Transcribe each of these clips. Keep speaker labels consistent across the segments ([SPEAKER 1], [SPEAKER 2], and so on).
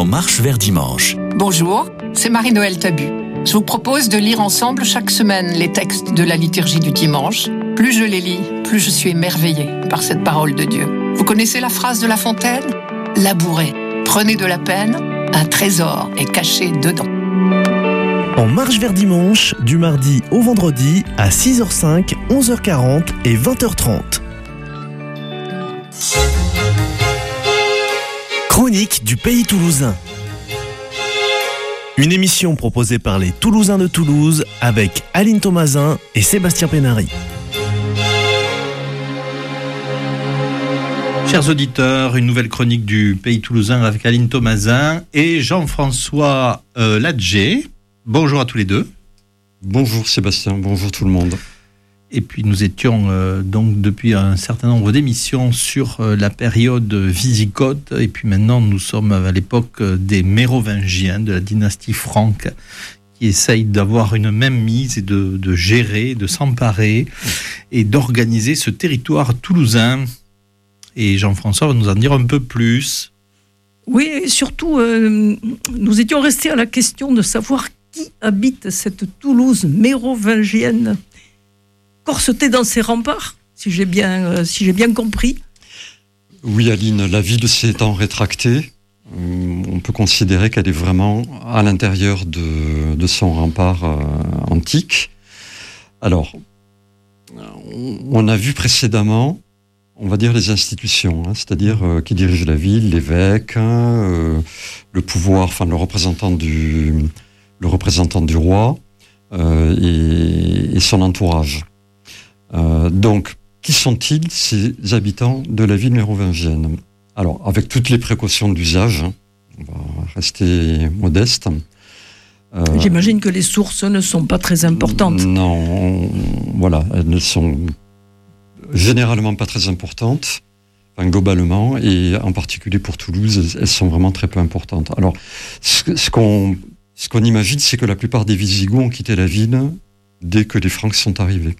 [SPEAKER 1] marche vers dimanche.
[SPEAKER 2] Bonjour, c'est Marie-Noël Tabu. Je vous propose de lire ensemble chaque semaine les textes de la liturgie du dimanche. Plus je les lis, plus je suis émerveillée par cette parole de Dieu. Vous connaissez la phrase de La Fontaine ? Labourez, prenez de la peine, un trésor est caché dedans.
[SPEAKER 3] En marche vers dimanche, du mardi au vendredi à 6h05, 11h40 et 20h30. Chronique du Pays Toulousain. Une émission proposée par les Toulousains de Toulouse avec Aline Thomasin et Sébastien Pénary.
[SPEAKER 4] Chers auditeurs, une nouvelle chronique du Pays Toulousain avec Aline Thomasin et Jean-François Ladger. Bonjour à tous les deux.
[SPEAKER 5] Bonjour Sébastien, bonjour tout le monde.
[SPEAKER 4] Et puis nous étions donc depuis un certain nombre d'émissions sur la période wisigoth et puis maintenant nous sommes à l'époque des Mérovingiens, de la dynastie franque, qui essayent d'avoir une même mise et de gérer, de s'emparer et d'organiser ce territoire toulousain. Et Jean-François va nous en dire un peu plus.
[SPEAKER 6] Oui, et surtout, nous étions restés à la question de savoir qui habite cette Toulouse mérovingienne, corsetée dans ses remparts, si j'ai bien compris.
[SPEAKER 5] Oui, Aline, la ville s'étant rétractée, on peut considérer qu'elle est vraiment à l'intérieur de son rempart antique. Alors, on a vu précédemment, on va dire les institutions, c'est-à-dire qui dirigent la ville, l'évêque, le pouvoir, enfin le représentant du roi et son entourage. Donc, qui sont-ils, ces habitants de la ville mérovingienne ? Alors, avec toutes les précautions d'usage, on va rester modeste.
[SPEAKER 6] J'imagine que les sources ne sont pas très importantes.
[SPEAKER 5] Non, voilà, elles ne sont généralement pas très importantes, enfin, globalement, et en particulier pour Toulouse, elles sont vraiment très peu importantes. Alors, ce qu'on imagine, c'est que la plupart des Wisigoths ont quitté la ville dès que les Francs sont arrivés.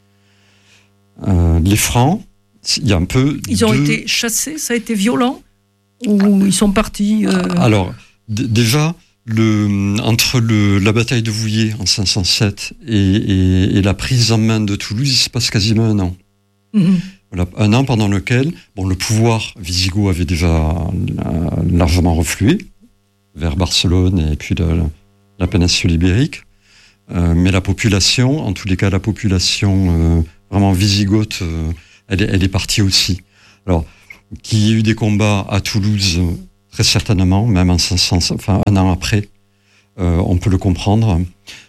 [SPEAKER 5] Les Francs, il y a un peu...
[SPEAKER 6] Ils ont été chassés, ça a été violent ? Ou ils sont partis
[SPEAKER 5] Alors, déjà, entre la bataille de Vouillers en 507 et la prise en main de Toulouse, il se passe quasiment un an. Voilà, un an pendant lequel le pouvoir wisigoth avait déjà largement reflué vers Barcelone et puis la péninsule ibérique. Mais la population, en tous les cas la population vraiment wisigoth, elle est partie aussi. Alors, qu'il y ait eu des combats à Toulouse, très certainement, même en 500, enfin un an après, on peut le comprendre.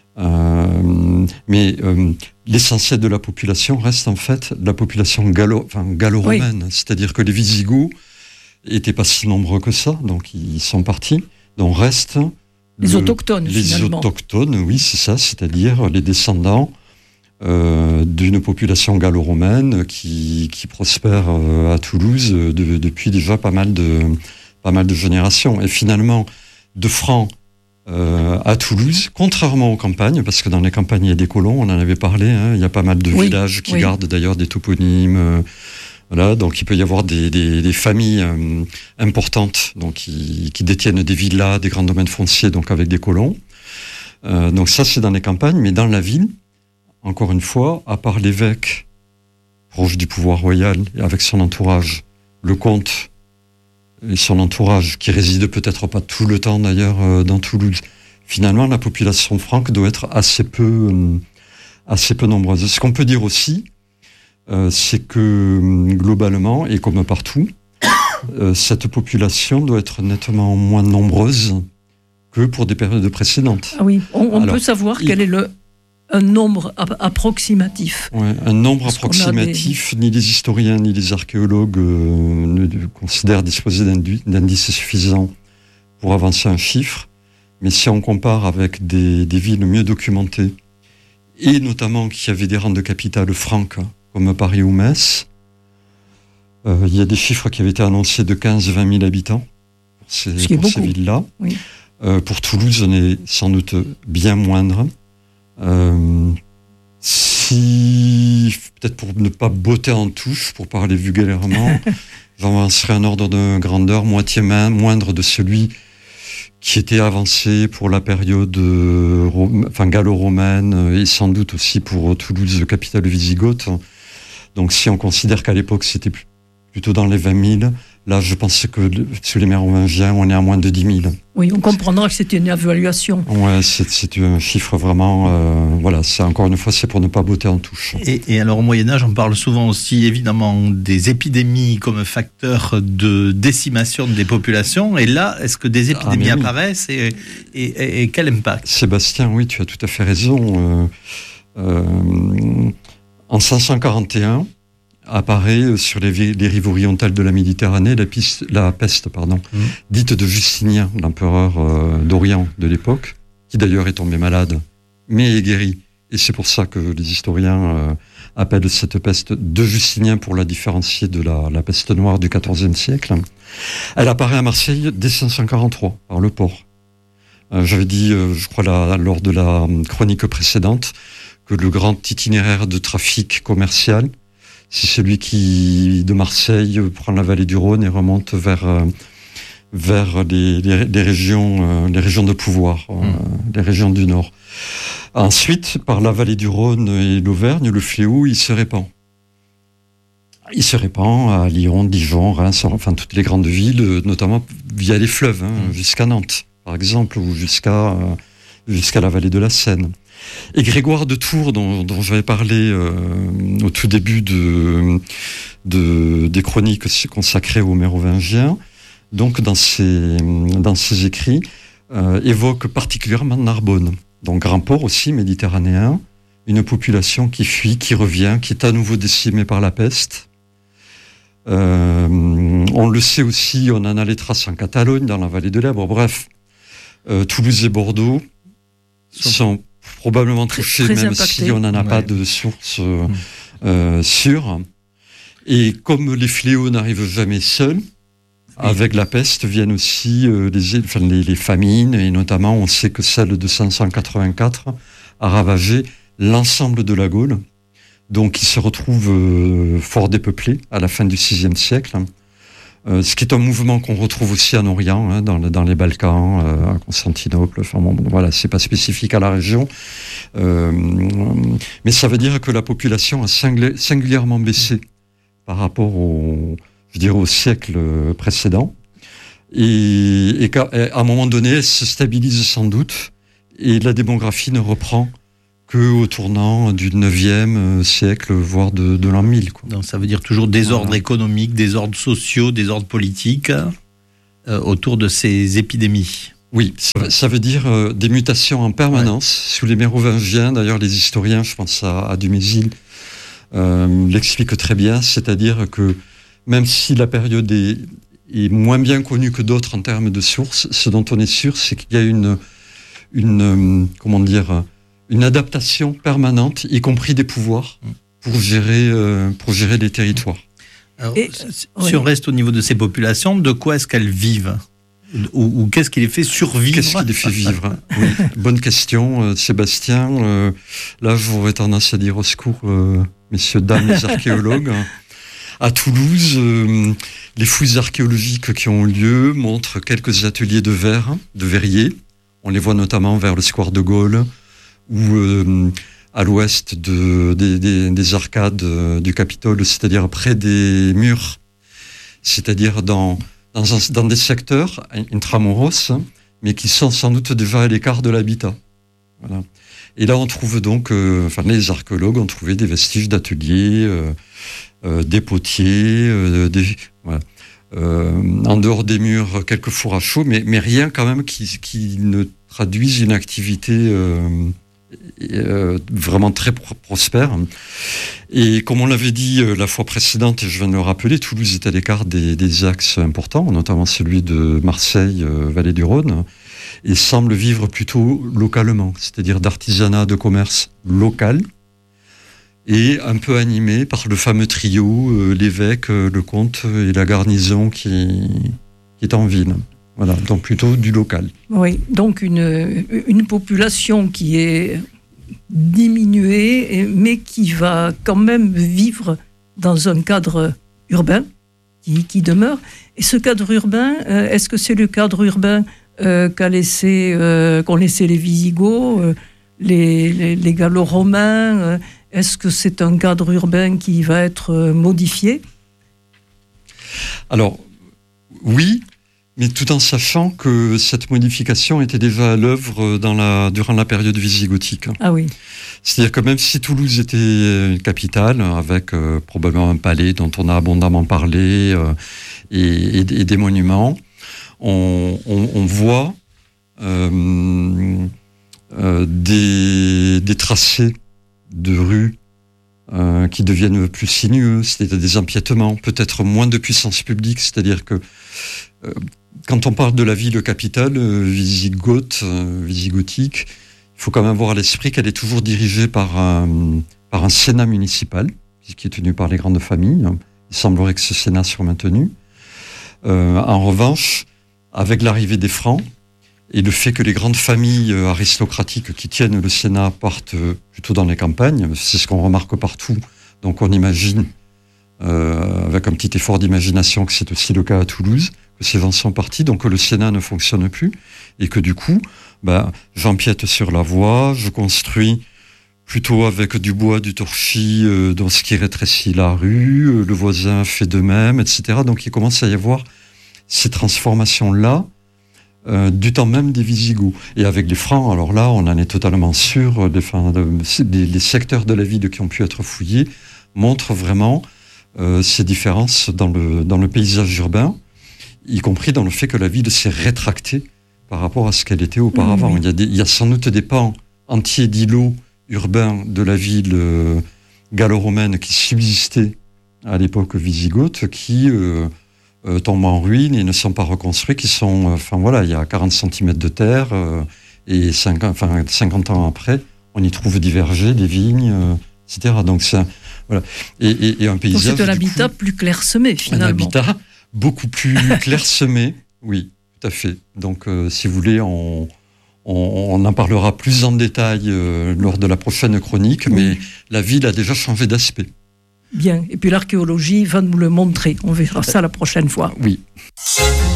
[SPEAKER 5] Mais l'essentiel de la population reste en fait la population gallo-romaine. Oui. C'est-à-dire que les Wisigoths n'étaient pas si nombreux que ça, donc ils sont partis. Donc restent
[SPEAKER 6] les autochtones,
[SPEAKER 5] finalement. Les autochtones, oui, c'est ça, c'est-à-dire les descendants d'une population gallo-romaine qui prospère à Toulouse depuis déjà pas mal de générations. Et finalement, de Francs à Toulouse, contrairement aux campagnes, parce que dans les campagnes il y a des colons, on en avait parlé, il y a pas mal de villages qui gardent d'ailleurs des toponymes, voilà, donc il peut y avoir des familles importantes donc qui détiennent des villas, des grands domaines fonciers, donc avec des colons. Donc ça c'est dans les campagnes, mais dans la ville, encore une fois, à part l'évêque proche du pouvoir royal et avec son entourage, le comte et son entourage, qui réside peut-être pas tout le temps d'ailleurs dans Toulouse, finalement la population franque doit être assez peu nombreuse. Ce qu'on peut dire aussi, c'est que globalement, et comme partout, cette population doit être nettement moins nombreuse que pour des périodes précédentes.
[SPEAKER 6] Ah oui, on peut savoir quel est un nombre approximatif.
[SPEAKER 5] Ouais, un nombre approximatif, ni les historiens ni les archéologues ne considèrent disposer d'indices suffisants pour avancer un chiffre. Mais si on compare avec des villes mieux documentées, et notamment qui avaient des rangs de capitale franques, comme Paris ou Metz, il y a des chiffres qui avaient été annoncés de 15-20 000 habitants pour ces villes-là. Oui. Pour Toulouse, on est sans doute bien moindre. Si, peut-être pour ne pas botter en touche, pour parler vulgairement, j'avancerai un ordre de grandeur moitié moindre de celui qui était avancée pour la période gallo-romaine et sans doute aussi pour Toulouse, capitale wisigothe. Donc si on considère qu'à l'époque c'était plutôt dans les 20 000, là je pense que sous les mérovingiens on est à moins de 10 000.
[SPEAKER 6] Oui, on comprendra que c'était une évaluation.
[SPEAKER 5] Ouais, c'est un chiffre vraiment, voilà, c'est encore une fois, c'est pour ne pas botter en touche.
[SPEAKER 4] Et alors au Moyen-Âge, on parle souvent aussi évidemment des épidémies comme facteur de décimation des populations. Et là, est-ce que des épidémies apparaissent et quel impact ?
[SPEAKER 5] Sébastien, oui, tu as tout à fait raison. En 541, apparaît sur les rives orientales de la Méditerranée la peste, dite de Justinien, l'empereur d'Orient de l'époque, qui d'ailleurs est tombé malade, mais est guéri. Et c'est pour ça que les historiens appellent cette peste de Justinien pour la différencier de la peste noire du XIVe siècle. Elle apparaît à Marseille dès 543, par le port. J'avais dit, je crois, lors de la chronique précédente, que le grand itinéraire de trafic commercial, c'est celui qui, de Marseille, prend la vallée du Rhône et remonte vers les régions de pouvoir, les régions du Nord. Ensuite, par la vallée du Rhône et l'Auvergne, le fléau, il se répand. Il se répand à Lyon, Dijon, Reims, enfin toutes les grandes villes, notamment via les fleuves, jusqu'à Nantes, par exemple, ou jusqu'à la vallée de la Seine. Et Grégoire de Tours, dont j'avais parlé au tout début des chroniques consacrées aux Mérovingiens, donc dans ses écrits, évoque particulièrement Narbonne. Donc grand port aussi méditerranéen, une population qui fuit, qui revient, qui est à nouveau décimée par la peste. On le sait aussi, on en a les traces en Catalogne, dans la vallée de l'Èbre. Bref, Toulouse et Bordeaux sont probablement touchés, même impacté. Si on n'en a pas de source sûre. Et comme les fléaux n'arrivent jamais seuls, avec la peste viennent aussi les famines, et notamment on sait que celle de 584 a ravagé l'ensemble de la Gaule, donc il se retrouve fort dépeuplé à la fin du VIe siècle. Ce qui est un mouvement qu'on retrouve aussi en Orient, dans les Balkans, à Constantinople. Enfin bon, voilà, c'est pas spécifique à la région, mais ça veut dire que la population a singulièrement baissé par rapport au siècle précédent, et qu'à un moment donné, elle se stabilise sans doute, et la démographie ne reprend qu'au tournant du 9e siècle, voire de l'an 1000. Quoi.
[SPEAKER 4] Donc ça veut dire toujours désordre économique, désordre sociaux, désordre politique autour de ces épidémies.
[SPEAKER 5] Oui, ça veut dire des mutations en permanence. Sous les Mérovingiens, d'ailleurs les historiens, je pense à Dumézil, l'expliquent très bien, c'est-à-dire que même si la période est moins bien connue que d'autres en termes de sources, ce dont on est sûr, c'est qu'il y a une adaptation permanente, y compris des pouvoirs, pour gérer les territoires.
[SPEAKER 4] Alors, si on reste au niveau de ces populations, de quoi est-ce qu'elles vivent ? Ou qu'est-ce qui les fait survivre ?
[SPEAKER 5] Qu'est-ce qui les fait vivre ? Oui, bonne question, Sébastien. Là, j'aurais tendance à dire au secours, messieurs, dames, les archéologues. À Toulouse, les fouilles archéologiques qui ont lieu montrent quelques ateliers de verriers. On les voit notamment vers le square de Gaulle, ou à l'ouest des arcades du Capitole, c'est-à-dire près des murs, c'est-à-dire dans des secteurs intramuros, mais qui sont sans doute déjà à l'écart de l'habitat. Voilà. Et là, on trouve donc, les archéologues ont trouvé des vestiges d'ateliers, des potiers, en dehors des murs, quelques fours à chaux, mais rien quand même qui ne traduise une activité vraiment très prospère. Et comme on l'avait dit la fois précédente, et je viens de le rappeler, Toulouse est à l'écart des axes importants, notamment celui de Marseille, vallée du Rhône, et semble vivre plutôt localement, c'est-à-dire d'artisanat, de commerce local, et un peu animé par le fameux trio, l'évêque, le comte et la garnison qui est en ville. Voilà, donc plutôt du local.
[SPEAKER 6] Oui, donc une population qui est diminuée, mais qui va quand même vivre dans un cadre urbain qui demeure. Et ce cadre urbain, est-ce que c'est le cadre urbain qu'ont laissé les Visigoths, les Gallo-Romains. Est-ce que c'est un cadre urbain qui va être modifié ?
[SPEAKER 5] Alors, oui, mais tout en sachant que cette modification était déjà à l'œuvre durant la période visigothique.
[SPEAKER 6] Ah oui.
[SPEAKER 5] C'est-à-dire que même si Toulouse était une capitale, avec probablement un palais dont on a abondamment parlé, et des monuments, on voit des tracés de rues qui deviennent plus sinueux, c'est-à-dire des empiètements, peut-être moins de puissance publique, c'est-à-dire que quand on parle de la ville capitale visigothique, il faut quand même avoir à l'esprit qu'elle est toujours dirigée par un sénat municipal, qui est tenu par les grandes familles. Il semblerait que ce sénat soit maintenu. En revanche, avec l'arrivée des Francs, et le fait que les grandes familles aristocratiques qui tiennent le Sénat partent plutôt dans les campagnes, c'est ce qu'on remarque partout. Donc on imagine, avec un petit effort d'imagination, que c'est aussi le cas à Toulouse, que ces gens sont partis, donc que le Sénat ne fonctionne plus, et que du coup, j'empiète sur la voie, je construis plutôt avec du bois, du torchis, dans ce qui rétrécit la rue, le voisin fait de même, etc. Donc il commence à y avoir ces transformations-là, du temps même des Visigoths. Et avec les Francs, alors là, on en est totalement sûr, les secteurs de la ville qui ont pu être fouillés montrent vraiment ces différences dans le paysage urbain, y compris dans le fait que la ville s'est rétractée par rapport à ce qu'elle était auparavant.
[SPEAKER 6] Oui.
[SPEAKER 5] Il y a sans doute des pans entiers d'îlots urbains de la ville gallo-romaine qui subsistaient à l'époque wisigothe, qui tombent en ruine et ne sont pas reconstruits, qui sont, il y a 40 cm de terre, et 50 ans après, on y trouve diverger des vignes, etc. Donc c'est voilà. Et un paysage.
[SPEAKER 6] Donc c'est un habitat plus clairsemé, finalement.
[SPEAKER 5] Un habitat beaucoup plus clairsemé, oui, tout à fait. Donc si vous voulez, on en parlera plus en détail lors de la prochaine chronique, mais la ville a déjà changé d'aspect.
[SPEAKER 6] Bien, et puis l'archéologie va nous le montrer. On verra ça la prochaine fois.
[SPEAKER 5] Oui.